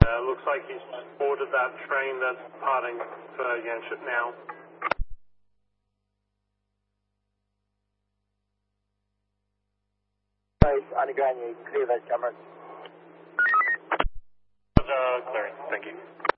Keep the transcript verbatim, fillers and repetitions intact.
Uh, looks like he's boarded that train that's departing for Yanchep now. Underground, you clear those cameras. Uh, clearing, thank you.